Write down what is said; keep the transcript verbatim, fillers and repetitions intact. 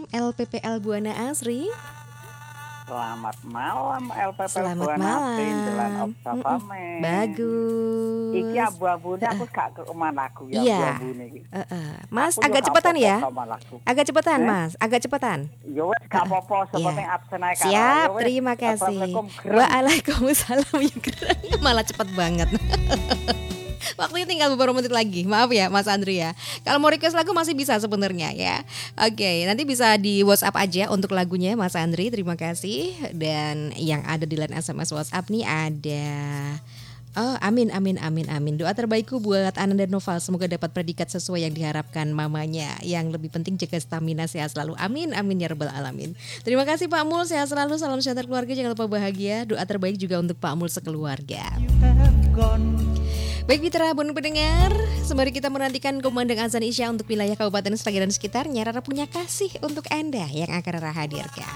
L P P L Buana Asri. Selamat malam L P P L Selamat Buana Asri, Delan malam. Mm-mm. Oksapame. Iki Bagus. abu-abune aku Heeh. gak keuman lagu ya Iya. abu-abune iki. Heeh. Mas Aku yo agak gak cepetan apa-apa ya. sama lagu. Agak cepetan, Eh? Mas. Agak cepetan. Yo wis gak Heeh. apa-apa, Iya. sepenting absen ae karo. Siap, Yo wis. terima kasih. Assalamualaikum grem. Waalaikumsalam ya gerang. Malah cepet banget. Waktunya tinggal beberapa menit lagi. Maaf ya Mas Andri ya. Kalau mau request lagu masih bisa sebenarnya ya. Oke, nanti bisa di WhatsApp aja untuk lagunya Mas Andri. Terima kasih. Dan yang ada di line S M S WhatsApp nih ada Oh, amin, amin, amin, amin. Doa terbaikku buat Ananda dan Noval. Semoga dapat predikat sesuai yang diharapkan mamanya. Yang lebih penting jaga stamina, sehat selalu. Amin, amin ya rabbal alamin. Terima kasih Pak Mul, sehat selalu. Salam sejahtera keluarga, jangan lupa bahagia. Doa terbaik juga untuk Pak Mul sekeluarga. Baik Mitra, bun pendengar, sembari kita menantikan kumandang azan Isya untuk wilayah Kabupaten Sragen dan sekitarnya, Rara punya kasih untuk Anda yang akan Rara hadirkan.